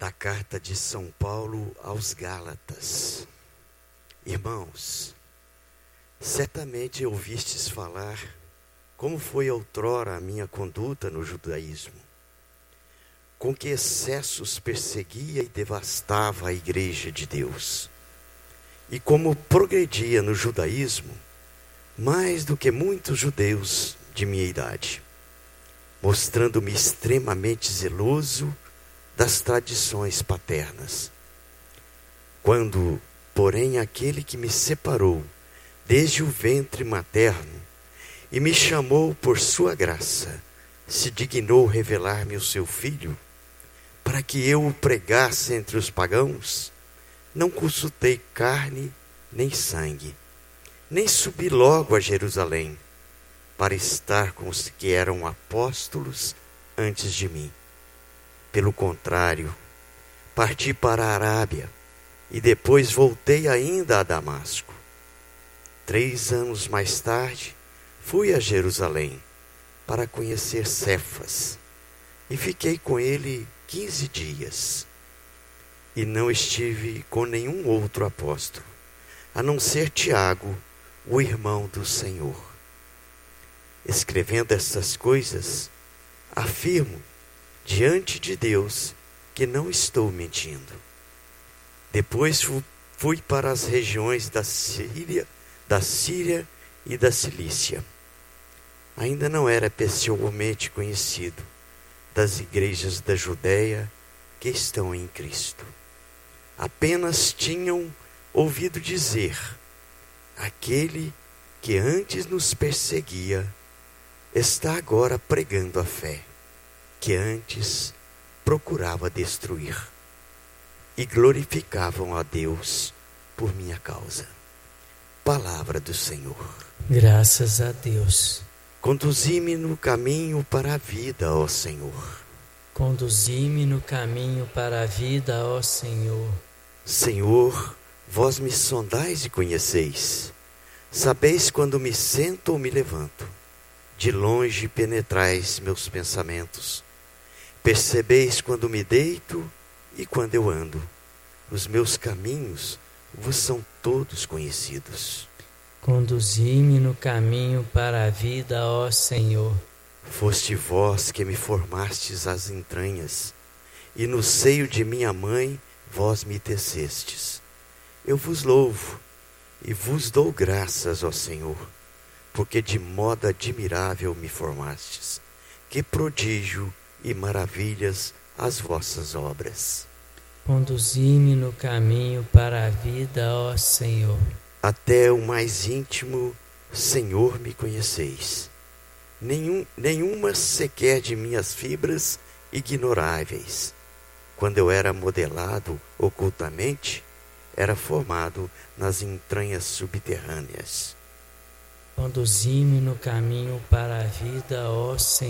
Da carta de São Paulo aos Gálatas. Irmãos, certamente ouvistes falar como foi outrora a minha conduta no judaísmo, com que excessos perseguia e devastava a igreja de Deus, e como progredia no judaísmo mais do que muitos judeus de minha idade, mostrando-me extremamente zeloso das tradições paternas. Quando, porém, aquele que me separou desde o ventre materno e me chamou por sua graça, se dignou revelar-me o seu Filho, para que eu o pregasse entre os pagãos, não consultei carne nem sangue, nem subi logo a Jerusalém, para estar com os que eram apóstolos antes de mim. Pelo contrário, parti para a Arábia e depois voltei ainda a Damasco. 3 anos mais tarde, fui a Jerusalém para conhecer Cefas e fiquei com ele 15 dias. E não estive com nenhum outro apóstolo, a não ser Tiago, o irmão do Senhor. Escrevendo estas coisas, afirmo diante de Deus que não estou mentindo. Depois fui para as regiões da Síria e da Cilícia. Ainda não era pessoalmente conhecido das igrejas da Judéia que estão em Cristo. Apenas tinham ouvido dizer: aquele que antes nos perseguia está agora pregando a fé que antes procurava destruir, e glorificavam a Deus por minha causa. Palavra do Senhor. Graças a Deus. Conduzi-me no caminho para a vida, ó Senhor. Conduzi-me no caminho para a vida, ó Senhor. Senhor, vós me sondais e conheceis. Sabeis quando me sento ou me levanto. De longe penetrais meus pensamentos. Percebeis quando me deito e quando eu ando. Os meus caminhos vos são todos conhecidos. Conduzi-me no caminho para a vida, ó Senhor. Foste vós que me formastes as entranhas, e no seio de minha mãe vós me tecestes. Eu vos louvo e vos dou graças, ó Senhor, porque de modo admirável me formastes. Que prodígio e maravilhas as vossas obras. Conduzi-me no caminho para a vida, ó Senhor. Até o mais íntimo, Senhor, me conheceis. Nenhuma sequer de minhas fibras ignoráveis. Quando eu era modelado ocultamente, era formado nas entranhas subterrâneas. Conduzi-me no caminho para a vida, ó Senhor.